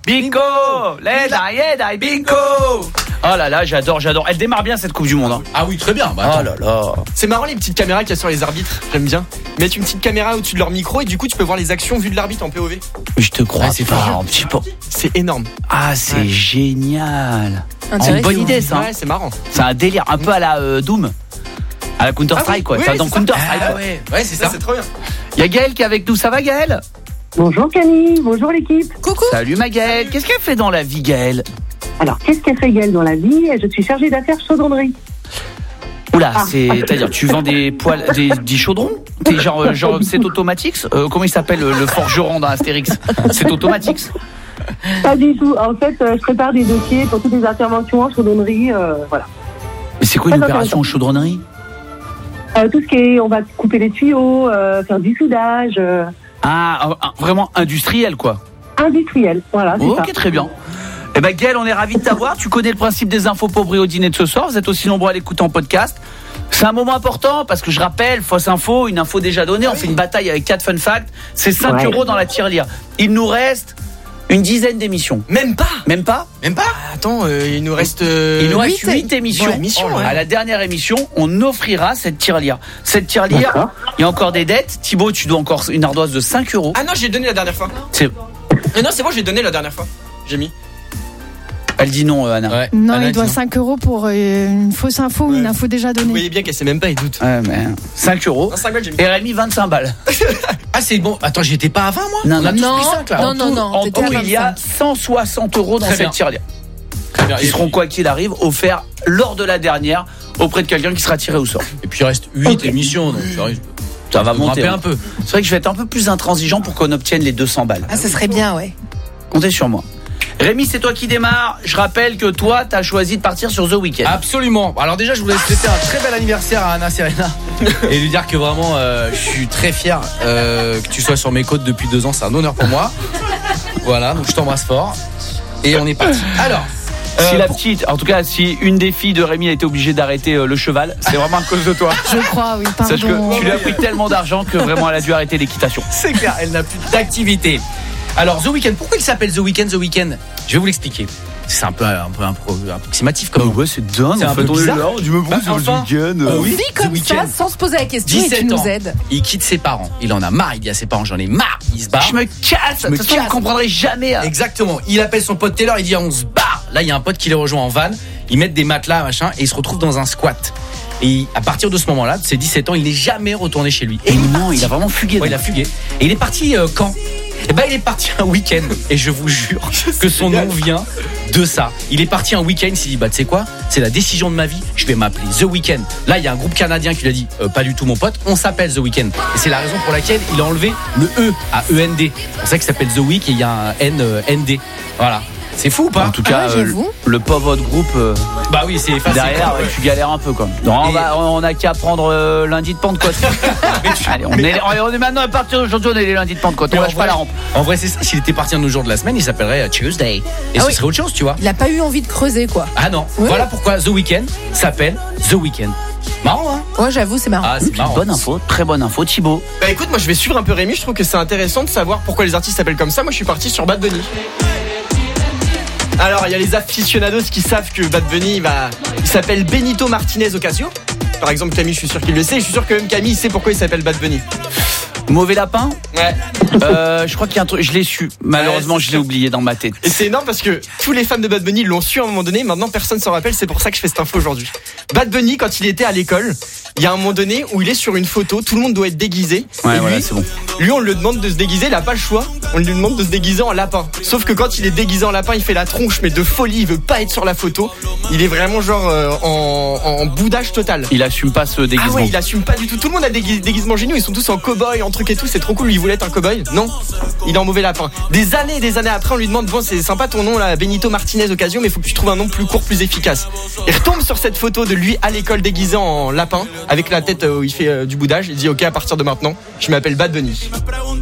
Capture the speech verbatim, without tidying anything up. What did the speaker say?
Bingo, les die, bingo. Oh là là, j'adore, j'adore. Elle démarre bien cette Coupe du Monde. Hein. Ah oui, très bien. Bah, oh là là. C'est marrant les petites caméras qu'il y a sur les arbitres. J'aime bien. Mettre une petite caméra au-dessus de leur micro et du coup tu peux voir les actions vues de l'arbitre en P O V. Je te crois, ouais, c'est pas. fort. Un petit peu. C'est énorme. Ah, c'est ouais. génial. C'est une bonne idée ça. Ouais, c'est marrant. C'est un délire, un peu à la euh, Doom. À la Counter-Strike ah oui, quoi. Oui, enfin, dans Counter-Strike. Ah, ouais, ouais, c'est ça. ça. C'est trop bien. Il y a Gaëlle qui est avec nous. Ça va Gaëlle? Bonjour Camille, bonjour l'équipe. Coucou. Salut ma Gaëlle. Qu'est-ce qu'elle fait dans la vie Gaëlle? Alors, qu'est-ce qu'elle fait Gaëlle dans la vie? Je suis chargée d'affaires chaudronnerie. Oula, ah. c'est-à-dire tu vends des poêles, des, des chaudrons? T'es genre, genre c'est Automatix euh, Comment il s'appelle le, le forgeron dans Astérix? C'est Automatix? Pas du tout. En fait, euh, je prépare des dossiers pour toutes les interventions en chaudronnerie, euh, voilà. Mais c'est quoi une opération en chaudronnerie? euh, Tout ce qui est, on va couper les tuyaux, euh, faire du soudage. Euh... Ah, vraiment industriel quoi. Industriel, voilà. C'est ok, ça. très bien. Eh ben Gaëlle, on est ravis de t'avoir. Tu connais le principe des infos pauvres au dîner de ce soir. Vous êtes aussi nombreux à l'écouter en podcast. C'est un moment important parce que je rappelle, fausse info, une info déjà donnée. On fait une bataille avec quatre fun facts. C'est cinq ouais. euros dans la tirelire. Il nous reste une dizaine d'émissions. Même pas. Même pas. Même pas. Attends, euh, il nous reste. Euh, il nous reste huit émissions. Ouais, émissions oh, ouais. À la dernière émission, on offrira cette tirelire. Cette tirelire, il y a encore des dettes. Thibaut, tu dois encore une ardoise de cinq euros. Ah non, j'ai donné la dernière fois. C'est. Mais non, c'est bon, j'ai donné la dernière fois. J'ai mis. Elle dit non, Anna. Ouais. Non, Anna il doit cinq euros pour euh, une fausse info ou ouais. une info déjà donnée. Vous voyez bien qu'elle sait même pas, il doute. Ouais, mais cinq euros. Non, cinq balles, j'ai mis. Et Rémi, vingt-cinq balles. Ah, c'est bon. Attends, j'étais pas à vingt, moi? Non, on a non, tous non, pris cinq, là. non, non, non. En tout, il y a cent soixante euros dans Très cette bien. tirelire. Très bien. Qui seront, quoi qu'il arrive, offerts lors de la dernière auprès de quelqu'un qui sera tiré au sort. Et puis, il reste huit okay. émissions, donc j'arrive. Ça va monter un peu. C'est vrai que je vais être un peu plus intransigeant pour qu'on obtienne les deux cents balles. Ah, ça serait bien, ouais. Comptez sur moi. Rémi, c'est toi qui démarre. Je rappelle que toi, t'as choisi de partir sur The Weeknd. Absolument. Alors déjà, je voulais souhaiter un très bel anniversaire à Anna Serena et lui dire que vraiment, euh, je suis très fier euh, que tu sois sur mes côtes depuis deux ans. C'est un honneur pour moi. Voilà, donc je t'embrasse fort. Et on est parti. Alors, euh, si la pour... petite, en tout cas, si une des filles de Rémi a été obligée d'arrêter euh, le cheval, c'est vraiment à cause de toi. Je crois, oui. Pardon. Sache que tu lui as pris tellement d'argent que vraiment elle a dû arrêter l'équitation. C'est clair, elle n'a plus d'activité. Alors The Weeknd, pourquoi il s'appelle The Weeknd The Weeknd? Je vais vous l'expliquer. C'est un peu un peu approximatif comme. Bah ouais, c'est dingue. C'est un peu bizarre. Tu me bah, enfin, The Weeknd. Euh, oui, comme ça, sans se poser la question. Et tu nous aides. Il quitte ses parents. Il en a marre. Il dit à ses parents, j'en ai marre. Il se barre. Je me casse. De toute façon, vous comprendrez jamais. Exactement. Il appelle son pote Taylor. Il dit on se barre. Là, il y a un pote qui les rejoint en van. Ils mettent des matelas, machin, et il se retrouve dans un squat. Et à partir de ce moment-là, de ses dix-sept ans, il n'est jamais retourné chez lui. Et non, il a vraiment fugué. Ouais, il a fugué. Et il est parti euh, quand? Eh ben, il est parti un week-end. Et je vous jure que son nom vient de ça. Il est parti un week-end. Il s'est dit, bah, tu sais quoi? C'est la décision de ma vie. Je vais m'appeler The Weeknd. Là, il y a un groupe canadien qui lui a dit, euh, pas du tout, mon pote. On s'appelle The Weeknd. Et c'est la raison pour laquelle il a enlevé le E à E N D. C'est pour ça qu'il s'appelle The Week et il y a un N, euh, N D. Voilà. C'est fou ou pas? En tout cas, ah, euh, le pauvre groupe. Euh, bah oui, c'est facile. Derrière, ouais, tu galères un peu comme. Non, on, va, on a qu'à prendre euh, lundi de Pentecôte. Allez, on est, on est maintenant à partir d'aujourd'hui, on est les lundis de Pentecôte. On lâche pas la rampe. En vrai, c'est ça. S'il était parti un autre jour de la semaine, il s'appellerait Tuesday. Et ah ce oui. serait autre chose, tu vois. Il a pas eu envie de creuser, quoi. Ah non. Ouais. Voilà pourquoi The Weeknd s'appelle The Weeknd. Marrant, hein? Ouais, j'avoue, c'est marrant. Ah, c'est marrant. Bonne info, très bonne info, Thibaut. Bah écoute, moi je vais suivre un peu Rémi. Je trouve que c'est intéressant de savoir pourquoi les artistes s'appellent comme ça. Moi, je suis parti sur Bad Bunny. Alors, il y a les aficionados qui savent que Bad Bunny, bah, il s'appelle Benito Martinez Ocasio. Par exemple, Camille, je suis sûr qu'il le sait. Je suis sûr que même Camille sait pourquoi il s'appelle Bad Bunny. Mauvais lapin? Ouais. Euh, je crois qu'il y a un truc, je l'ai su. Malheureusement, ouais, je l'ai oublié dans ma tête. Et c'est énorme parce que tous les fans de Bad Bunny l'ont su à un moment donné. Maintenant, personne s'en rappelle. C'est pour ça que je fais cette info aujourd'hui. Bad Bunny, quand il était à l'école, il y a un moment donné où il est sur une photo. Tout le monde doit être déguisé. Ouais, et voilà, lui, c'est bon. Lui, on lui demande de se déguiser. Il a pas le choix. On lui demande de se déguiser en lapin. Sauf que quand il est déguisé en lapin, il fait la tronche, mais de folie. Il veut pas être sur la photo. Il est vraiment genre euh, en, en boudage total. Il assume pas ce déguisement. Ah ouais, il assume pas du tout. Tout le monde a des déguisements géniaux. Ils sont tous en cow-boy, en truc et tout. C'est trop cool. Il voulait être un cow-boy. Non, il est en mauvais lapin. Des années et des années après, on lui demande, bon, c'est sympa ton nom là, Benito Martinez Ocasio, mais il faut que tu trouves un nom plus court, plus efficace. Il retombe sur cette photo de lui à l'école déguisé en lapin, avec la tête où il fait euh, du boudage. Il dit, ok, à partir de maintenant, je m'appelle Bad Bunny.